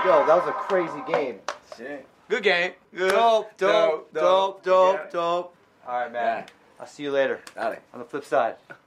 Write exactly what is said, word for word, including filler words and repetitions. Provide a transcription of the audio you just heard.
Yo, that was a crazy game. Shit. Good game. Good. Dope, dope, dope, dope, Yeah. dope. All right, man. Yeah. I'll see you later Dale. on the flip side.